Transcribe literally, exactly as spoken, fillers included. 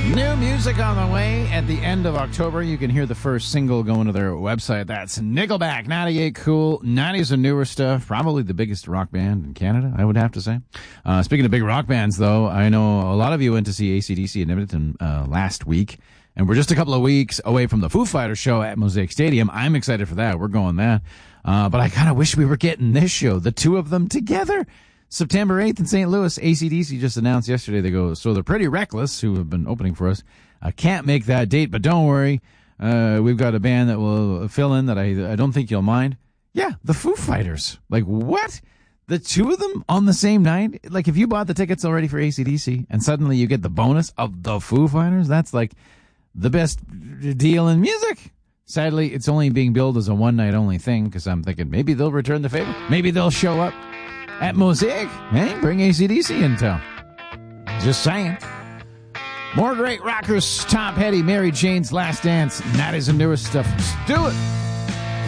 New music on the way at the end of October. You can hear the first single going to their website. That's Nickelback, ninety-eight Cool, nineties and newer stuff. Probably the biggest rock band in Canada, I would have to say. Uh, speaking of big rock bands, though, I know a lot of you went to see A C D C in Edmonton uh, last week, and we're just a couple of weeks away from the Foo Fighters show at Mosaic Stadium. I'm excited for that. We're going that. Uh, but I kind of wish we were getting this show, the two of them together. September eighth in Saint Louis, A C D C just announced yesterday. They go, so they're Pretty Reckless, who have been opening for us. I can't make that date, but don't worry. Uh, we've got a band that will fill in that I, I don't think you'll mind. Yeah, the Foo Fighters. Like, what? The two of them on the same night? Like, if you bought the tickets already for A C D C and suddenly you get the bonus of the Foo Fighters, that's like the best deal in music. Sadly, it's only being billed as a one-night only thing because I'm thinking maybe they'll return the favor. Maybe they'll show up at Mosaic. Hey, bring A C D C in town. Just saying. More great rockers. Tom Petty, Mary Jane's Last Dance. nineties and newer stuff. Let's do it.